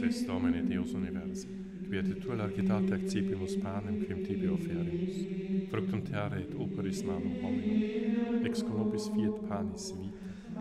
es Domine Deus Universi, quiete tua largitate accipimus panem quim tibi offerimus, fructum terra et operis manum hominum, ex conopis fiat panis vitae,